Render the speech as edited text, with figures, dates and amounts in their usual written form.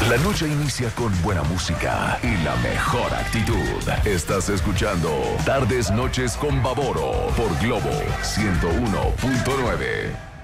La noche inicia con buena música y la mejor actitud. Estás escuchando Tardes Noches con Baboro por Globo 101.9.